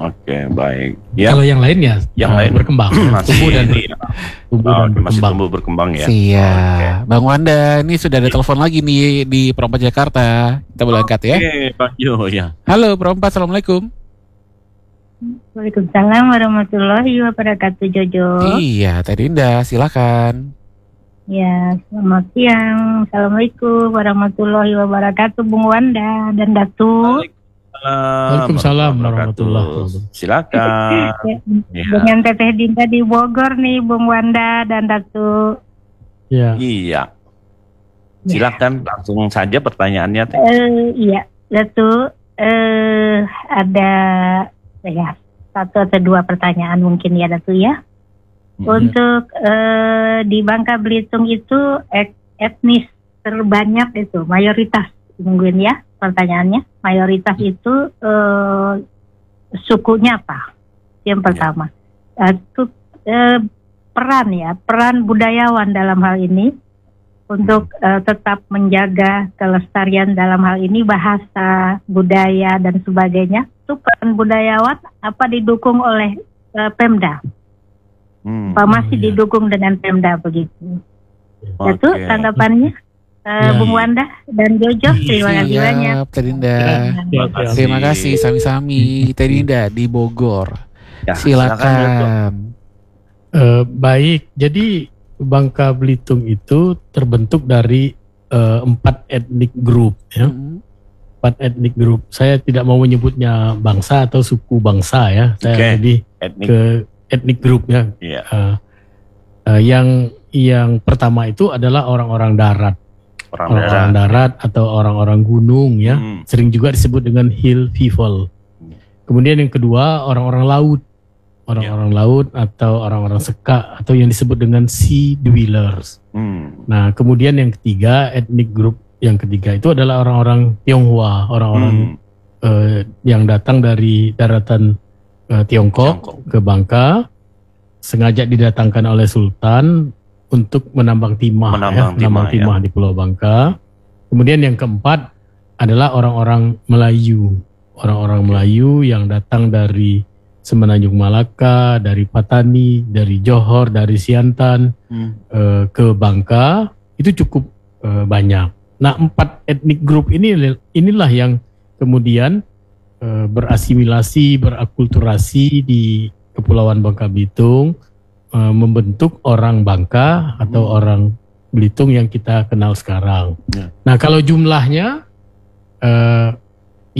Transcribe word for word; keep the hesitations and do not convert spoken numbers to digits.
Oke, baik. Ya. Kalau yang lain ya yang uh, lain berkembang, masih tumbuh dan ini, tumbuh oh, dan masih berkembang. tumbuh berkembang ya. Siap. Oke. Bang Wanda, ini sudah ada telepon lagi nih di Perempat Jakarta. Kita boleh angkat ya. Oke, Bang Jo ya. Halo Perempat, assalamualaikum. Waalaikumsalam warahmatullahi wabarakatuh, Jojo. Iya, Teh Dinda, silakan. Ya, selamat siang. Assalamualaikum warahmatullahi wabarakatuh, Bung Wanda dan Datu. Waalaikumsalam warahmatullahi wabarakatuh. Silakan. Ya, dengan Teteh Dinda di Bogor nih, Bung Wanda dan Datu. Ya. Iya. Silakan langsung saja pertanyaannya, Teh. Eh, iya, Datu. Eh, ada ya satu atau dua pertanyaan mungkin ya, Datu ya. Untuk uh, di Bangka Belitung itu et- etnis terbanyak itu mayoritas mungkin ya pertanyaannya mayoritas itu uh, sukunya apa? Yang pertama uh, itu uh, peran ya peran budayawan dalam hal ini untuk uh, tetap menjaga kelestarian dalam hal ini bahasa budaya dan sebagainya itu peran budayawan apa didukung oleh uh, Pemda? Hmm. Apa masih didukung dengan Pemda begitu? Okay. Itu tanggapannya uh, Ya. Bung Wanda dan Jojo. Terima kasih banyak. Siap, Teh Dinda. Ya, Terima kasih, sami-sami. Teh Dinda di Bogor. Ya, silakan, Jojo. Silakan. Eh, baik, jadi Bangka Belitung itu terbentuk dari eh, empat etnik grup, ya. Hmm. Empat etnik grup. Saya tidak mau menyebutnya bangsa atau suku bangsa ya. Saya Oke. lebih Etnik. ke etnik grup ya. Iya. Eh, eh, yang yang pertama itu adalah orang-orang darat, Orang orang-orang darat. darat atau orang-orang gunung ya. Hmm. Sering juga disebut dengan hill people. Kemudian yang kedua orang-orang laut, orang-orang laut atau orang-orang seka atau yang disebut dengan sea dwellers. Hmm. Nah, kemudian yang ketiga etnik grup yang ketiga itu adalah orang-orang Tionghoa, orang-orang Hmm. eh, yang datang dari daratan eh, Tiongkok, Tiongkok. ke Bangka, sengaja didatangkan oleh Sultan untuk menambang timah, Menambang ya, timah, menambang timah ya. di Pulau Bangka. Kemudian yang keempat adalah orang-orang Melayu, orang-orang Melayu yang datang dari Semenanjung Malaka, dari Patani, dari Johor, dari Siantan Hmm. eh, ke Bangka itu cukup eh, banyak. Nah, empat etnik grup ini inilah yang kemudian eh, berasimilasi, berakulturasi di Kepulauan Bangka Belitung, eh, membentuk orang Bangka atau Hmm. orang Belitung yang kita kenal sekarang. Ya. Nah, kalau jumlahnya eh,